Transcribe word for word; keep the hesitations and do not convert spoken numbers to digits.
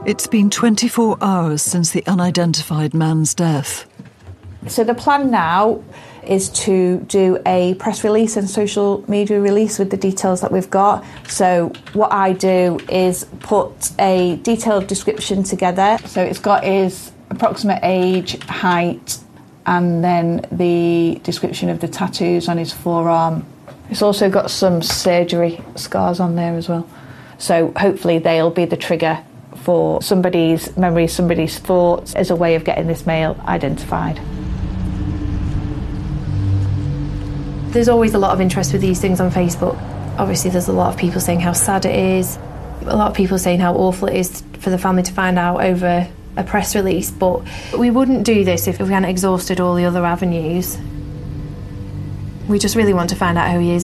It's been twenty-four hours since the unidentified man's death. So the plan now is to do a press release and social media release with the details that we've got. So what I do is put a detailed description together. So it's got his approximate age, height, and then the description of the tattoos on his forearm. It's also got some surgery scars on there as well. So hopefully they'll be the trigger for somebody's memories, somebody's thoughts, as a way of getting this male identified. There's always a lot of interest with these things on Facebook. Obviously there's a lot of people saying how sad it is, a lot of people saying how awful it is for the family to find out over a press release, but we wouldn't do this if we hadn't exhausted all the other avenues. We just really want to find out who he is.